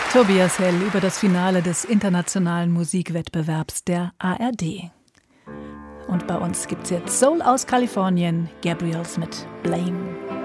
Tobias Hell über das Finale des internationalen Musikwettbewerbs der ARD. Und bei uns gibt's jetzt Soul aus Kalifornien, Gabriels mit Blame.